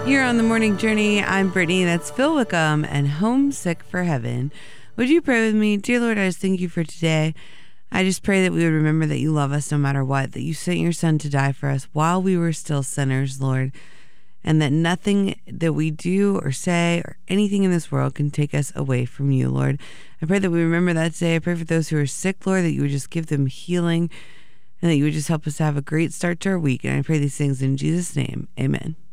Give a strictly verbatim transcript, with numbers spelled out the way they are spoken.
Here on the Morning Journey, I'm Brittany, that's Phil Wickham, and Homesick for Heaven. Would you pray with me? Dear Lord, I just thank you for today. I just pray that we would remember that you love us no matter what, that you sent your son to die for us while we were still sinners, Lord, and that nothing that we do or say or anything in this world can take us away from you, Lord. I pray that we remember that today. I pray for those who are sick, Lord, that you would just give them healing and that you would just help us to have a great start to our week. And I pray these things in Jesus' name. Amen.